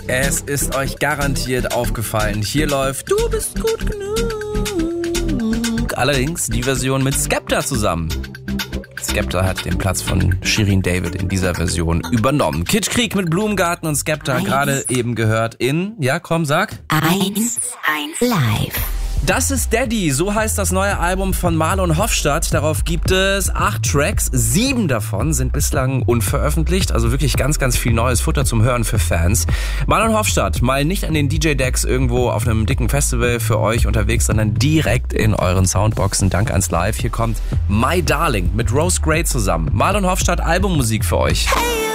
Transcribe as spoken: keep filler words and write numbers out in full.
Es ist euch garantiert aufgefallen. Hier läuft Du bist gut genug. Allerdings die Version mit Skepta zusammen. Skepta hat den Platz von Shirin David in dieser Version übernommen. Kitschkrieg mit Blumengarten und Skepta gerade eben gehört in, ja komm, sag. eins, eins live. Das ist Daddy, so heißt das neue Album von Marlon Hofstadt. Darauf gibt es acht Tracks, sieben davon sind bislang unveröffentlicht. Also wirklich ganz, ganz viel neues Futter zum Hören für Fans. Marlon Hofstadt, mal nicht an den D J-Decks irgendwo auf einem dicken Festival für euch unterwegs, sondern direkt in euren Soundboxen. Dank ans Live. Hier kommt My Darling mit Rose Gray zusammen. Marlon Hofstadt, Albummusik für euch. Hey.